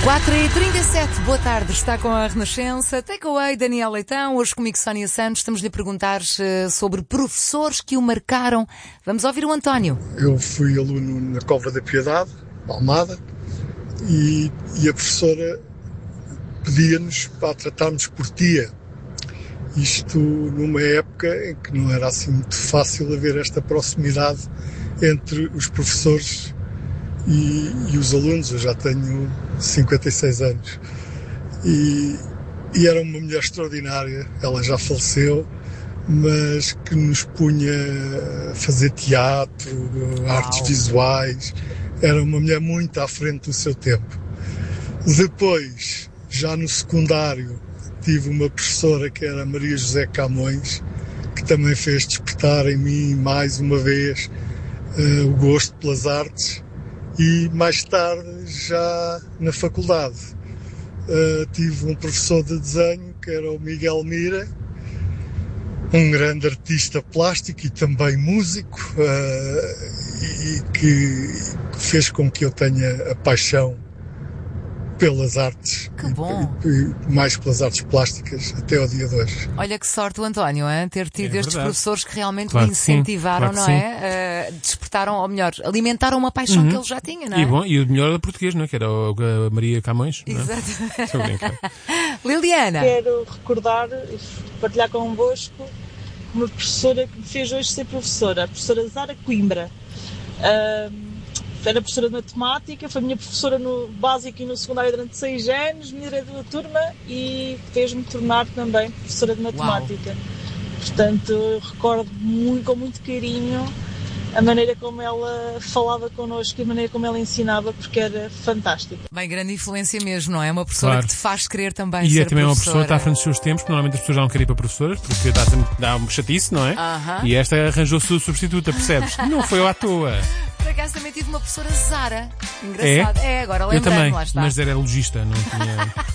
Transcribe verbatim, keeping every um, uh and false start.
quatro e trinta e sete, boa tarde, está com a Renascença. Takeaway, Daniel Leitão, hoje comigo Sónia Santos. Estamos-lhe a perguntar uh, sobre professores que o marcaram. Vamos ouvir o António. Eu fui aluno na Cova da Piedade, Almada, e, e a professora pedia-nos para tratarmos por tia. Isto numa época em que não era assim muito fácil haver esta proximidade entre os professores e, e os alunos. Eu já tenho cinquenta e seis anos e, e era uma mulher extraordinária. Ela já faleceu, mas que nos punha a fazer teatro, artes Uau. visuais. Era uma mulher muito à frente do seu tempo. Depois, já no secundário, tive uma professora que era a Maria José Camões, que também fez despertar em mim mais uma vez uh, o gosto pelas artes. E mais tarde, já na faculdade, uh, tive um professor de desenho que era o Miguel Mira, um grande artista plástico e também músico, uh, e que, que fez com que eu tenha a paixão pelas artes. Que bom. E, e mais pelas artes plásticas até ao dia de hoje. Olha que sorte o António, hein? Ter tido É estes verdade. professores que realmente Claro o que sim, incentivaram, claro que não é? Uh, despertaram, ou melhor, alimentaram uma paixão Uhum. que ele já tinha, não é? E, bom, e o melhor era português, não é? Que era o, a Maria Camões. Não é? Exato. Estou a brincar. Liliana. Quero recordar e partilhar convosco uma professora que me fez hoje ser professora, a professora Zara Coimbra. Um, era professora de matemática, foi minha professora no básico e no secundário durante seis anos, minha diretora da turma, e fez-me tornar também professora de matemática. Uau. Portanto, eu recordo muito, com muito carinho a maneira como ela falava connosco e a maneira como ela ensinava, porque era fantástica. Bem, grande influência mesmo, não é? Uma professora Claro. que te faz querer também E ser é também uma professora. pessoa que está à frente dos seus tempos, porque normalmente as pessoas já não querem ir para professoras, porque dá, dá um chatice, não é? Uh-huh. E esta arranjou sua substituta, percebes? Não foi à toa. Por acaso também tive uma professora Zara. Engraçado. É, É, agora eu lembrando, também, lá está. mas era logista, não tinha...